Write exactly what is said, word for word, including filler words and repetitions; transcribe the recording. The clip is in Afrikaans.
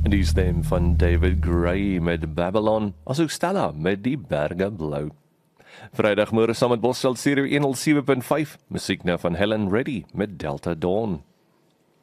Die stem van David Gray met Babylon, asook Stella met Die Berge Blou. Vrydagmôre saam met Bosveld Stereo honderd sewe punt vyf, musiek nou van Helen Reddy met Delta Dawn.